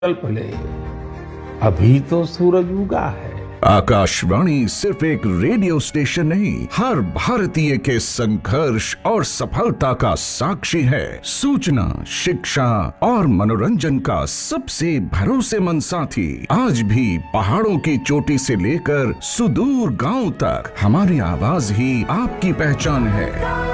विकल्प ले। अभी तो सूरज उगा है। आकाशवाणी सिर्फ एक रेडियो स्टेशन नहीं, हर भारतीय के संघर्ष और सफलता का साक्षी है। सूचना, शिक्षा और मनोरंजन का सबसे भरोसेमंद साथी। आज भी पहाड़ों की चोटी से लेकर सुदूर गांव तक हमारी आवाज ही आपकी पहचान है।